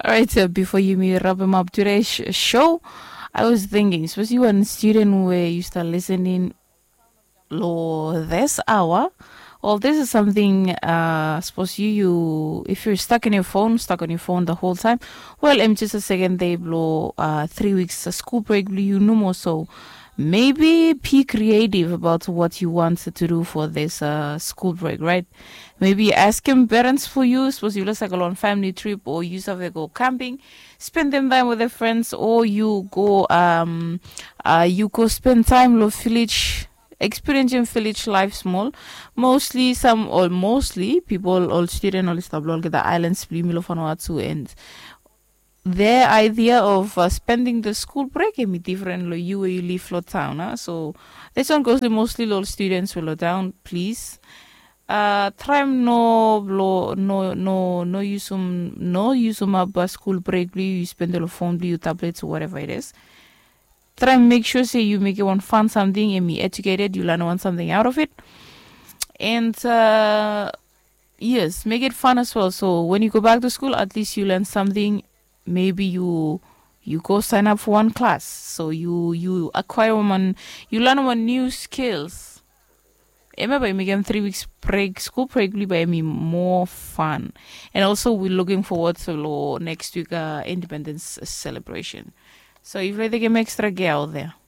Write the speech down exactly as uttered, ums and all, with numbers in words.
All right, so before you me wrap him up today's sh- show, I was thinking, especially when student where you start listening lo this hour. Well, this is something uh suppose you you if you're stuck in your phone, stuck on your phone the whole time. Well, I'm just a second day blow uh three weeks uh, school break blue you no more so maybe be creative about what you want to do for this uh school break, right? Maybe ask him parents for you, suppose you let's like a long family trip or you have to go camping, spend them time with their friends, or you go um uh you go spend time with village experiencing village life small. Mostly some or mostly people all student all stable get the islands Milo Vanuatu and their idea of uh, spending the school break can be different like you where you live float town. Huh? So this one goes to mostly all students will down, please. Uh try no blo no no no use um no use um up school break you spend the phone you tablets or whatever it is. Try and make sure say you make it one fun something and be educated, you learn one something out of it. And uh yes, make it fun as well. So when you go back to school, at least you learn something. Maybe you you go sign up for one class. So you you acquire one you learn one new skills. Remember, we give three weeks break, school break will be me more fun. And also we're looking forward to lo next week uh, independence celebration. So if you like to get extra get out there.